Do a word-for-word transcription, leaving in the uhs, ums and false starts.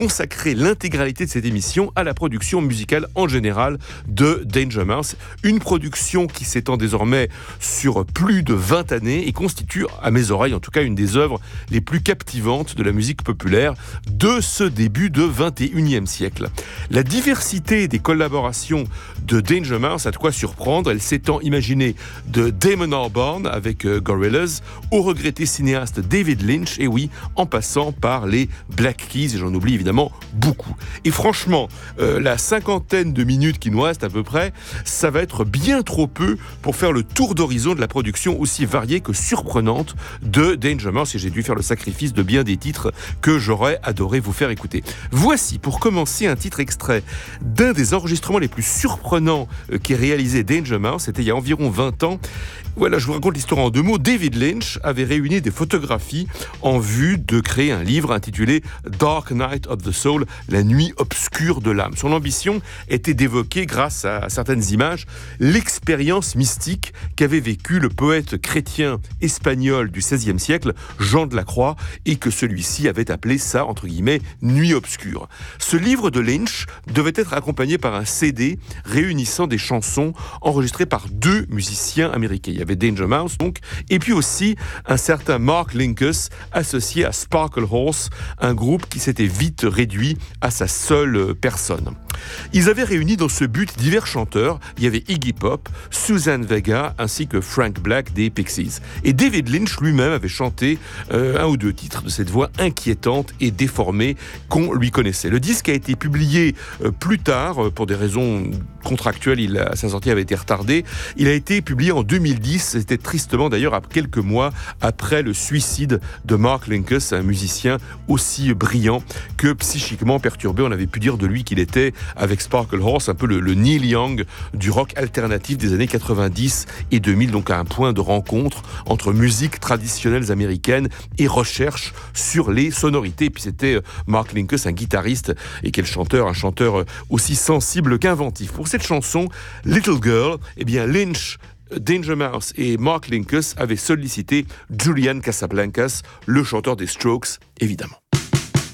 consacrer l'intégralité de cette émission à la production musicale en général de Danger Mouse. Une production qui s'étend désormais sur plus de vingt années et constitue, à mes oreilles en tout cas, une des œuvres les plus captivantes de la musique populaire de ce début de vingt et unième siècle. La diversité des collaborations de Danger Mouse a de quoi surprendre. Elle s'étend, imaginez, de Damon Albarn avec euh, Gorillaz au regretté cinéaste David Lynch, et oui, en passant par les Black Keys, et j'en oublie évidemment beaucoup. Et franchement, euh, la cinquantaine de minutes qui nous reste à peu près, ça va être bien trop peu pour faire le tour d'horizon de la production aussi variée que surprenante de Danger Mouse, et j'ai dû faire le sacrifice de bien des titres que j'aurais adoré vous faire écouter. Voici, pour commencer, un titre extrait d'un des enregistrements les plus surprenants euh, qu'ait réalisé Danger Mouse. C'était il y a environ vingt ans. Voilà, je vous raconte l'histoire en deux mots. David Lynch avait réuni des photographies en vue de créer un livre intitulé Dark Night of the Soul, la nuit obscure de l'âme. Son ambition était d'évoquer, grâce à certaines images, l'expérience mystique qu'avait vécue le poète chrétien espagnol du seizième siècle, Jean de la Croix, et que celui-ci avait appelé ça, entre guillemets, nuit obscure. Ce livre de Lynch devait être accompagné par un C D réunissant des chansons enregistrées par deux musiciens américains. Il y avait Danger Mouse, donc, et puis aussi un certain Mark Linkous, associé à Sparkle Horse, un groupe qui s'était vite réduit à sa seule personne. Ils avaient réuni dans ce but divers chanteurs. Il y avait Iggy Pop, Suzanne Vega, ainsi que Frank Black des Pixies. Et David Lynch lui-même avait chanté euh, un ou deux titres de cette voix inquiétante et déformée qu'on lui connaissait. Le disque a été publié euh, plus tard, euh, pour des raisons contractuelles, il a, sa sortie avait été retardée. Il a été publié en deux mille dix, c'était tristement d'ailleurs à quelques mois après le suicide de Mark Linkous, un musicien aussi brillant que psychiquement perturbé. On avait pu dire de lui qu'il était, avec Sparkle Horse, un peu le, le Neil Young du rock alternatif des années quatre-vingt-dix et deux mille, donc à un point de rencontre entre musique traditionnelles américaines et recherche sur les sonorités. Et puis c'était Mark Linkous, un guitariste, et quel chanteur, un chanteur aussi sensible qu'inventif. Pour cette chanson, Little Girl, eh bien Lynch, Danger Mouse et Mark Linkous avaient sollicité Julian Casablancas, le chanteur des Strokes, évidemment.